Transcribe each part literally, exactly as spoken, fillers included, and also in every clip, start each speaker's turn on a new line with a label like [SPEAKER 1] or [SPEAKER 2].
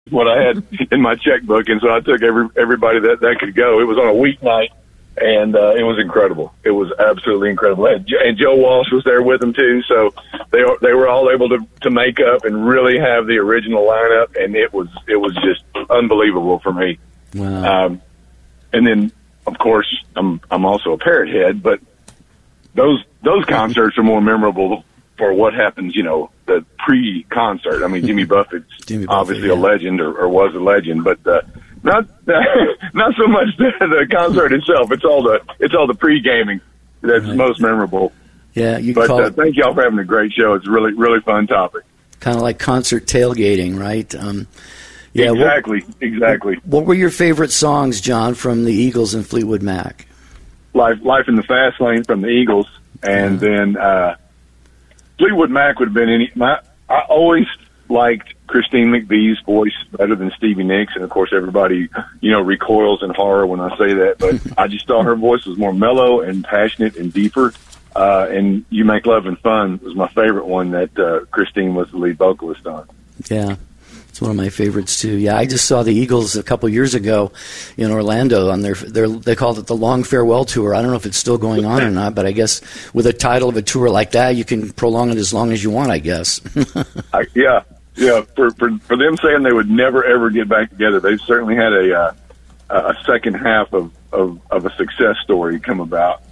[SPEAKER 1] what I had in my checkbook, and so I took every everybody that that could go. It was on a weeknight, and uh, it was incredible. It was absolutely incredible. And, and Joe Walsh was there with them too, so they were, they were all able to to make up and really have the original lineup, and it was it was just unbelievable for me.
[SPEAKER 2] Wow.
[SPEAKER 1] Um, and then, of course, I'm I'm also a Parrot head, but those those concerts are more memorable for what happens, you know, the pre-concert. I mean, Jimmy Buffett's
[SPEAKER 2] Jimmy Buffett,
[SPEAKER 1] obviously
[SPEAKER 2] yeah.
[SPEAKER 1] a legend, or, or was a legend, but uh, not not so much the, the concert itself. It's all the it's all the pre-gaming that's
[SPEAKER 2] Right.
[SPEAKER 1] most memorable.
[SPEAKER 2] Yeah, you
[SPEAKER 1] But
[SPEAKER 2] call
[SPEAKER 1] uh,
[SPEAKER 2] it
[SPEAKER 1] thank y'all for having a great show. It's a really really fun topic.
[SPEAKER 2] kind of like concert tailgating, right? Um, yeah, what-
[SPEAKER 1] exactly, exactly.
[SPEAKER 2] What were your favorite songs, John, from the Eagles and Fleetwood Mac?
[SPEAKER 1] Life Life in the Fast Lane from the Eagles, and
[SPEAKER 2] Yeah.
[SPEAKER 1] then uh, Fleetwood Mac would have been any. My I always liked Christine McVie's voice better than Stevie Nicks, and of course everybody, you know, recoils in horror when I say that, but I just thought her voice was more mellow and passionate and deeper. Uh, and You Make Love and Fun was my favorite one that uh, Christine was the lead vocalist on.
[SPEAKER 2] Yeah, it's one of my favorites too. Yeah, I just saw the Eagles a couple years ago in Orlando on their their they called it the Long Farewell Tour. I don't know if it's still going on or not, but I guess with a title of a tour like that, you can prolong it as long as you want, I guess.
[SPEAKER 1] I, yeah, yeah. For, for for them saying they would never ever get back together, they've certainly had a uh, a second half of, of, of a success story come about.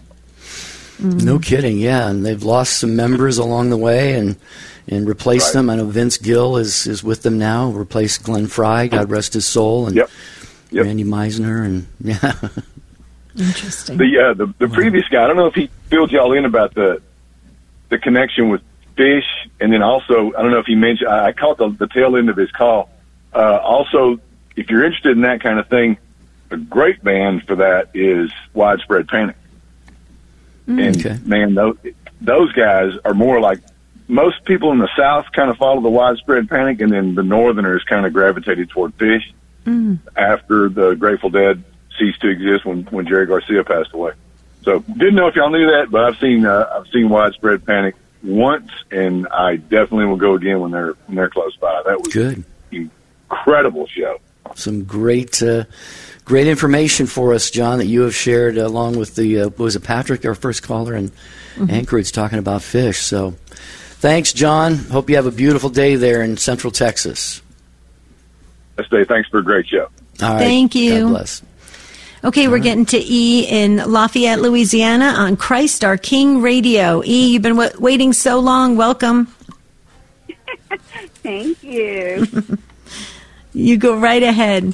[SPEAKER 2] No kidding, yeah, and they've lost some members along the way and and replaced
[SPEAKER 1] Right.
[SPEAKER 2] them. I know Vince Gill is, is with them now, replaced Glenn Fry, God rest his soul, and
[SPEAKER 1] Yep. Yep.
[SPEAKER 2] Randy Meisner, and yeah.
[SPEAKER 3] Interesting.
[SPEAKER 1] The uh, the the previous guy, I don't know if he filled y'all in about the the connection with Fish, and then also I don't know if he mentioned. I, I caught the, the tail end of his call. Uh, also, if you're interested in that kind of thing, a great band for that is Widespread Panic. And
[SPEAKER 2] Okay.
[SPEAKER 1] man, those those guys are more like most people in the South kind of follow the Widespread Panic, and then the Northerners kind of gravitated toward Fish after the Grateful Dead ceased to exist when, when Jerry Garcia passed away. So didn't know if y'all knew that, but I've seen uh, I've seen Widespread Panic once, and I definitely will go again when they're when they're close by. That was
[SPEAKER 2] Good.
[SPEAKER 1] an incredible show.
[SPEAKER 2] Some great, uh, great information for us, John, that you have shared along with the uh, was it Patrick, our first caller, and Anchorage talking about Fish. So, thanks, John. Hope you have a beautiful day there in Central Texas.
[SPEAKER 1] Let's say thanks for a great show.
[SPEAKER 2] All right.
[SPEAKER 3] Thank you.
[SPEAKER 2] God bless.
[SPEAKER 3] Okay, we're getting to E in Lafayette, Louisiana on Christ Our King Radio. E, you've been w- waiting so long. Welcome.
[SPEAKER 4] Thank you.
[SPEAKER 3] You go right ahead.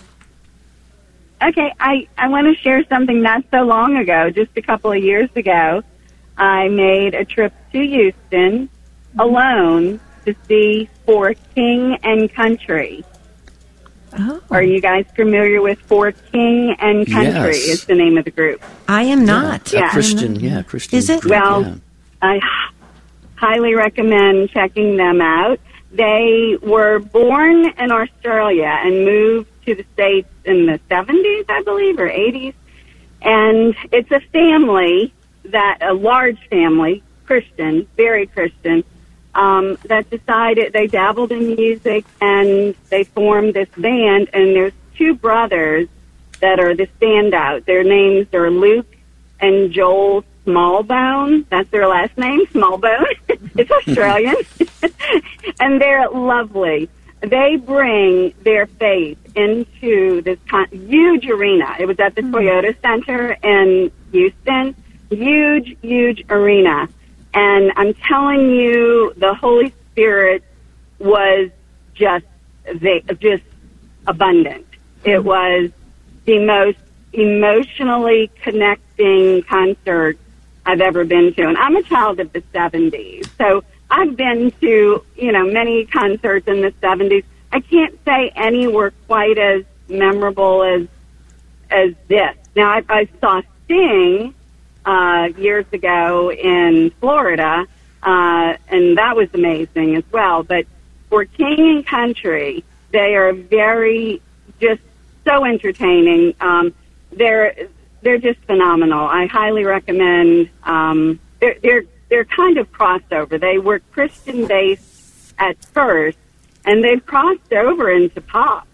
[SPEAKER 4] Okay, I, I want to share something not so long ago, just a couple of years ago. I made a trip to Houston alone to see For King and Country.
[SPEAKER 3] Oh,
[SPEAKER 4] Are you guys familiar with For King and Country
[SPEAKER 2] Yes.
[SPEAKER 4] is the name of the group?
[SPEAKER 3] I am not.
[SPEAKER 2] A
[SPEAKER 4] Yeah.
[SPEAKER 2] Christian, yeah, Christian.
[SPEAKER 3] Is it?
[SPEAKER 2] group,
[SPEAKER 4] Well,
[SPEAKER 2] yeah.
[SPEAKER 4] I highly recommend checking them out. They were born in Australia and moved to the States in the seventies, I believe, or eighties. And it's a family that, a large family, Christian, very Christian, um, that decided they dabbled in music and they formed this band. And there's two brothers that are the standout. Their names are Luke and Joel Smallbone. That's their last name, Smallbone. It's Australian. And they're lovely. They bring their faith into this con- huge arena. It was at the Toyota Center in Houston. Huge, huge arena. And I'm telling you, the Holy Spirit was just, they, just abundant. It was the most emotionally connecting concert I've ever been to. And I'm a child of the seventies. So I've been to, you know, many concerts in the seventies. I can't say any were quite as memorable as as this. Now, I, I saw Sting uh, years ago in Florida, uh, and that was amazing as well. But for King and Country, they are very, just so entertaining. Um, they're they're just phenomenal. I highly recommend. Um, they're they're they're kind of crossover. They were Christian based at first, and they've crossed over into pop.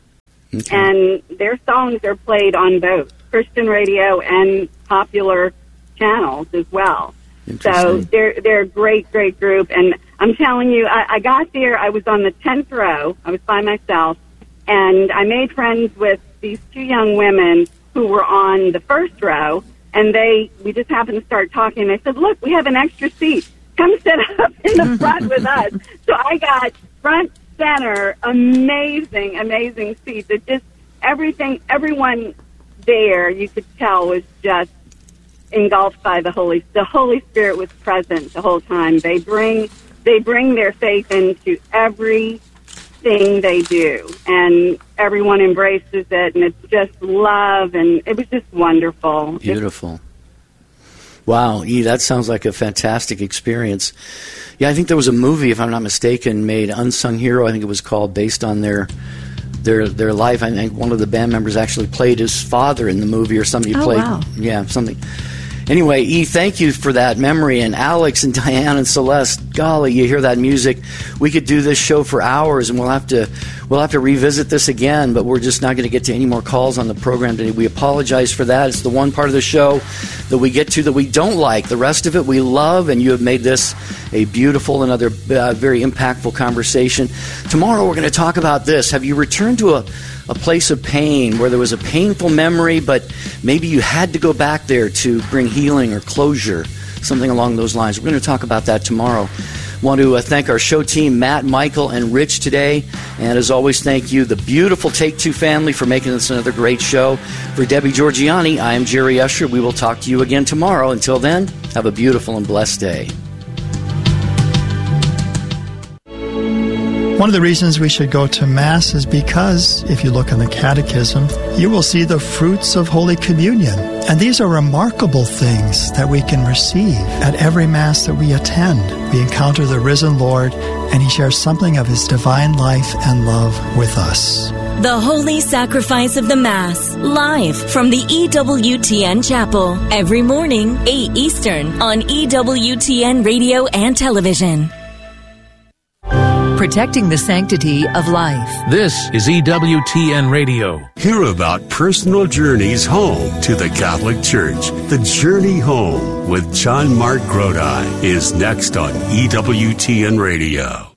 [SPEAKER 4] Okay. And their songs are played on both Christian radio and popular channels as well. So they're they're a great, great group. And I'm telling you, I, I got there, I was on the tenth row. I was by myself. And I made friends with these two young women who were on the first row. And they, we just happened to start talking. They said, look, we have an extra seat. Come sit up in the front with us. So I got front center, amazing, amazing seats. It just, everything, everyone there, you could tell, was just engulfed by the Holy, the Holy Spirit was present the whole time. They bring, they bring their faith into everything they do, and everyone embraces it, and it's just love, and it was just wonderful.
[SPEAKER 2] Beautiful. Wow, E, that sounds like a fantastic experience. Yeah, I think there was a movie, if I'm not mistaken, made Unsung Hero, I think it was called, based on their their their life. I think one of the band members actually played his father in the movie, or somebody
[SPEAKER 3] oh,
[SPEAKER 2] played,
[SPEAKER 3] wow.
[SPEAKER 2] yeah, something. Anyway, E, thank you for that memory. And Alex and Diane and Celeste, golly, you hear that music. We could do this show for hours, and we'll have to we'll have to revisit this again, but we're just not going to get to any more calls on the program today. We apologize for that. It's the one part of the show that we get to that we don't like. The rest of it we love, and you have made this a beautiful, another uh, very impactful conversation. Tomorrow we're going to talk about this. Have you returned to a a place of pain where there was a painful memory, but maybe you had to go back there to bring healing or closure, something along those lines? We're going to talk about that tomorrow. Want to uh, thank our show team, Matt, Michael, and Rich today. And as always, thank you, the beautiful Take Two family, for making this another great show. For Debbie Georgianni, I am Jerry Usher. We will talk to you again tomorrow. Until then, have a beautiful and blessed day.
[SPEAKER 5] One of the reasons we should go to Mass is because, if you look in the Catechism, you will see the fruits of Holy Communion. And these are remarkable things that we can receive at every Mass that we attend. We encounter the risen Lord, and He shares something of His divine life and love with us.
[SPEAKER 6] The Holy Sacrifice of the Mass, live from the E W T N Chapel, every morning, eight Eastern, on E W T N Radio and Television.
[SPEAKER 7] Protecting the sanctity of life.
[SPEAKER 8] This is E W T N Radio.
[SPEAKER 9] Hear about personal journeys home to the Catholic Church. The Journey Home with John Mark Grodi is next on E W T N Radio.